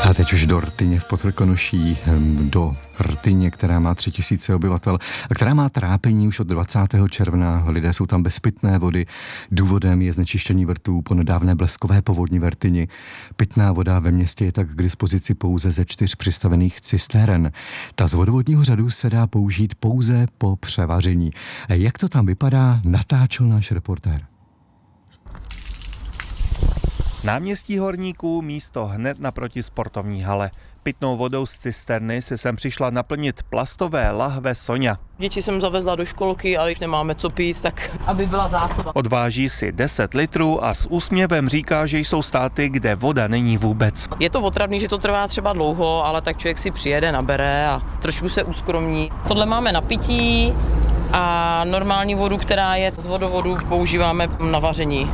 A teď už do Rtyně v Podkrkonoší, do Rtyně, která má 3000 obyvatel a která má trápení už od 20. června. Lidé jsou tam bez pitné vody. Důvodem je znečištění vrtů po nedávné bleskové povodni ve Rtyni. Pitná voda ve městě je tak k dispozici pouze ze 4 přistavených cisterén. Ta z vodovodního řadu se dá použít pouze po převaření. Jak to tam vypadá, natáčel náš reportér. Náměstí Horníků, místo hned naproti sportovní hale. Pitnou vodou z cisterny se sem přišla naplnit plastové lahve Soňa. Děti jsem zavezla do školky, ale když nemáme co pít, tak aby byla zásoba. Odváží si 10 litrů a s úsměvem říká, že jsou státy, kde voda není vůbec. Je to otravný, že to trvá třeba dlouho, ale tak člověk si přijede, nabere a trošku se uskromní. Tohle máme na pití a normální vodu, která je z vodovodu, používáme na vaření.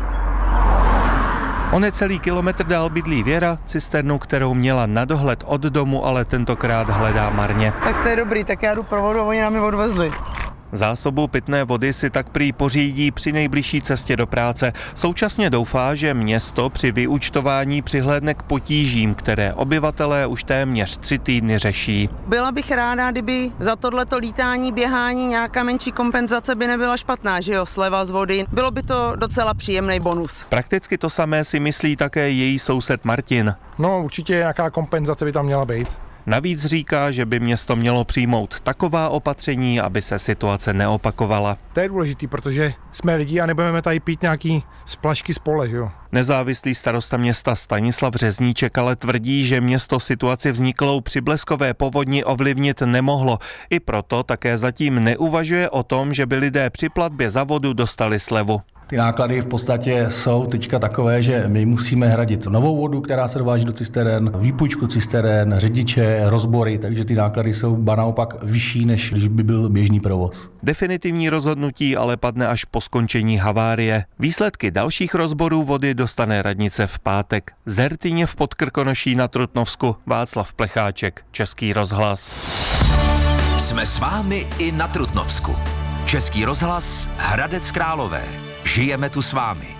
O necelý kilometr dál bydlí Věra, cisternu, kterou měla na dohled od domu, ale tentokrát hledá marně. Tak to je dobrý, tak já jdu pro vodu a oni nám ji odvezli. Zásobu pitné vody si tak prý pořídí při nejbližší cestě do práce. Současně doufá, že město při vyúčtování přihlédne k potížím, které obyvatelé už téměř 3 týdny řeší. Byla bych ráda, kdyby za tohleto lítání, běhání nějaká menší kompenzace by nebyla špatná, že jo, sleva z vody. Bylo by to docela příjemný bonus. Prakticky to samé si myslí také její soused Martin. No určitě nějaká kompenzace by tam měla být. Navíc říká, že by město mělo přijmout taková opatření, aby se situace neopakovala. To je důležitý, protože jsme lidi a nebudeme tady pít nějaký splašky z pole, že jo. Nezávislý starosta města Stanislav Řezníček ale tvrdí, že město situaci vzniklou při bleskové povodni ovlivnit nemohlo. I proto také zatím neuvažuje o tom, že by lidé při platbě za vodu dostali slevu. Ty náklady v podstatě jsou teďka takové, že my musíme hradit novou vodu, která se dováží do cisterén, výpůjčku cisterén, řidiče, rozbory, takže ty náklady jsou ba naopak vyšší, než když by byl běžný provoz. Definitivní rozhodnutí ale padne až po skončení havárie. Výsledky dalších rozborů vody dostane radnice v pátek. Z Rtyně v Podkrkonoší na Trutnovsku, Václav Plecháček, Český rozhlas. Jsme s vámi i na Trutnovsku. Český rozhlas Hradec Králové. Žijeme tu s vámi.